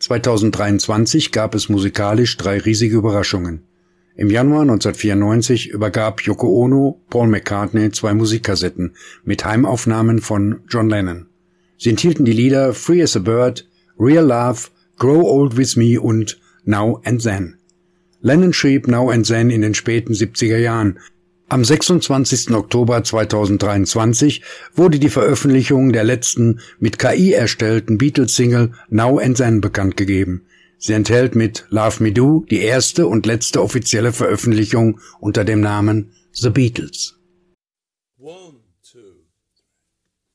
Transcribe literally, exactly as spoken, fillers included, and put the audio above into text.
zweitausenddreiundzwanzig gab es musikalisch drei riesige Überraschungen. Im Januar neunzehnhundertvierundneunzig übergab Yoko Ono Paul McCartney zwei Musikkassetten mit Heimaufnahmen von John Lennon. Sie enthielten die Lieder Free as a Bird, Real Love, Grow Old With Me und Now and Then. Lennon schrieb Now and Then in den späten siebziger Jahren. Am sechsundzwanzigsten Oktober zweitausenddreiundzwanzig wurde die Veröffentlichung der letzten mit K I erstellten Beatles-Single Now and Then bekannt gegeben. Sie enthält mit Love Me Do die erste und letzte offizielle Veröffentlichung unter dem Namen The Beatles. One.